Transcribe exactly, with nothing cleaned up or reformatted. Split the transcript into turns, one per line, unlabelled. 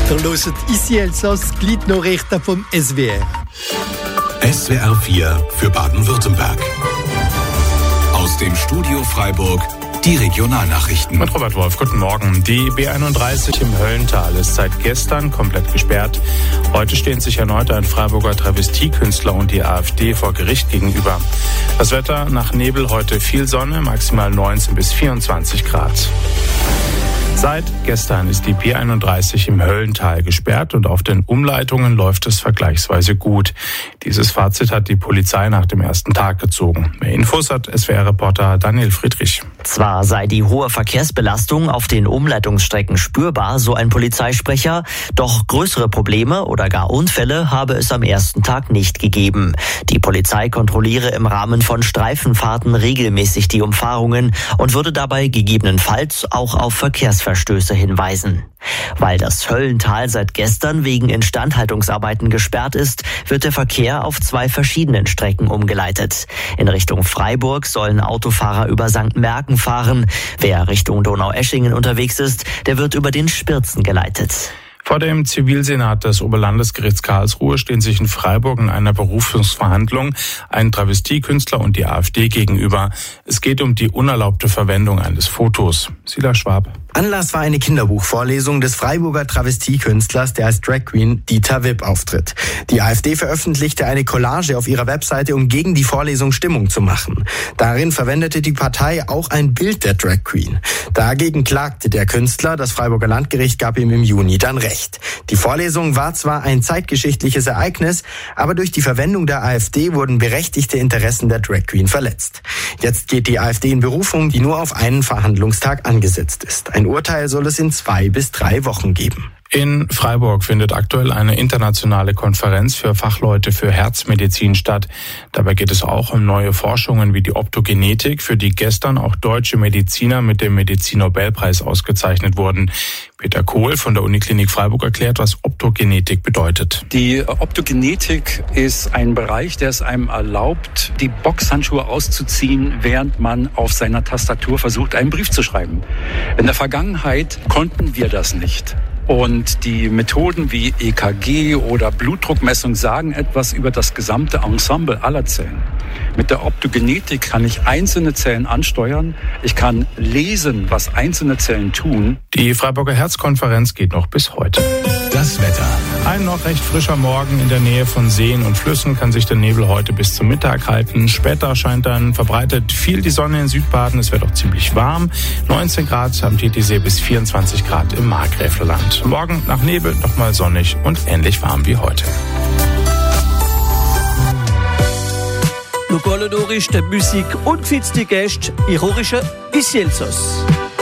Ihr hört «Ici Elsass», die Gliednachrichten vom S W R.
S W R vier für Baden-Württemberg. Aus dem Studio Freiburg die Regionalnachrichten.
Mit Robert Wolf, guten Morgen. Die B einunddreißig im Höllental ist seit gestern komplett gesperrt. Heute stehen sich erneut ein Freiburger Travestiekünstler und die AfD vor Gericht gegenüber. Das Wetter nach Nebel heute viel Sonne, maximal neunzehn bis vierundzwanzig Grad. Seit gestern ist die B einunddreißig im Höllental gesperrt und auf den Umleitungen läuft es vergleichsweise gut. Dieses Fazit hat die Polizei nach dem ersten Tag gezogen. Mehr Infos hat S W R-Reporter Daniel Friedrich.
Zwar sei die hohe Verkehrsbelastung auf den Umleitungsstrecken spürbar, so ein Polizeisprecher, doch größere Probleme oder gar Unfälle habe es am ersten Tag nicht gegeben. Die Polizei kontrolliere im Rahmen von Streifenfahrten regelmäßig die Umfahrungen und würde dabei gegebenenfalls auch auf Verkehrsverstöße hinweisen. Weil das Höllental seit gestern wegen Instandhaltungsarbeiten gesperrt ist, wird der Verkehr auf zwei verschiedenen Strecken umgeleitet. In Richtung Freiburg sollen Autofahrer über Sankt Merken fahren. Wer Richtung Donaueschingen unterwegs ist, der wird über den Spirzen geleitet.
Vor dem Zivilsenat des Oberlandesgerichts Karlsruhe stehen sich in Freiburg in einer Berufungsverhandlung ein Travestiekünstler und die AfD gegenüber. Es geht um die unerlaubte Verwendung eines Fotos. Silas Schwab.
Anlass war eine Kinderbuchvorlesung des Freiburger Travestiekünstlers, der als Drag Queen Dieter Wipp auftritt. Die AfD veröffentlichte eine Collage auf ihrer Webseite, um gegen die Vorlesung Stimmung zu machen. Darin verwendete die Partei auch ein Bild der Drag Queen. Dagegen klagte der Künstler, das Freiburger Landgericht gab ihm im Juni dann Recht. Die Vorlesung war zwar ein zeitgeschichtliches Ereignis, aber durch die Verwendung der AfD wurden berechtigte Interessen der Drag Queen verletzt. Jetzt geht die AfD in Berufung, die nur auf einen Verhandlungstag angesetzt ist. Ein Urteil soll es in zwei bis drei Wochen geben.
In Freiburg findet aktuell eine internationale Konferenz für Fachleute für Herzmedizin statt. Dabei geht es auch um neue Forschungen wie die Optogenetik, für die gestern auch deutsche Mediziner mit dem Medizinnobelpreis ausgezeichnet wurden. Peter Kohl von der Uniklinik Freiburg erklärt, was Optogenetik bedeutet.
Die Optogenetik ist ein Bereich, der es einem erlaubt, die Boxhandschuhe auszuziehen, während man auf seiner Tastatur versucht, einen Brief zu schreiben. In der Vergangenheit konnten wir das nicht. Und die Methoden wie E K G oder Blutdruckmessung sagen etwas über das gesamte Ensemble aller Zellen. Mit der Optogenetik kann ich einzelne Zellen ansteuern. Ich kann lesen, was einzelne Zellen tun.
Die Freiburger Herzkonferenz geht noch bis heute.
Das Wetter.
Ein noch recht frischer Morgen in der Nähe von Seen und Flüssen kann sich der Nebel heute bis zum Mittag halten. Später scheint dann verbreitet viel die Sonne in Südbaden. Es wird auch ziemlich warm. neunzehn Grad am Titisee bis vierundzwanzig Grad im Markgräflerland. Morgen nach Nebel nochmal sonnig und ähnlich warm wie heute.
Lugolodorisch, der Musik und die Gäste, ich höre «Ici Elsass».